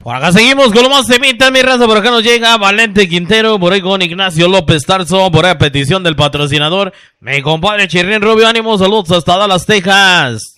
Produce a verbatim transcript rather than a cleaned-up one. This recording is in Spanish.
Por acá seguimos con lo más temita, mi raza. Por acá nos llega Valente Quintero, por ahí con Ignacio López Tarso, por ahí a petición del patrocinador. Mi compadre Chirrín Rubio, ánimo, saludos hasta Dallas, Texas.